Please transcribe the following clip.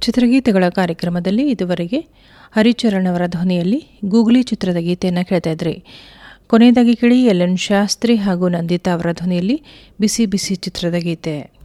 ಚಿತ್ರಗೀತೆಗಳ ಕಾರ್ಯಕ್ರಮದಲ್ಲಿ ಇದುವರೆಗೆ ಹರಿಚರಣ್ ಅವರ ಧ್ವನಿಯಲ್ಲಿ ಗೂಗ್ಲಿ ಚಿತ್ರದ ಗೀತೆಯನ್ನು ಕೇಳ್ತಾ ಇದ್ರಿ. ಕೊನೆಯದಾಗಿ ಕೇಳಿ ಎಲ್ ಎನ್ ಶಾಸ್ತ್ರಿ ಹಾಗೂ ನಂದಿತಾ ಅವರ ಧ್ವನಿಯಲ್ಲಿ ಬಿಸಿ ಬಿಸಿ ಚಿತ್ರದ ಗೀತೆ.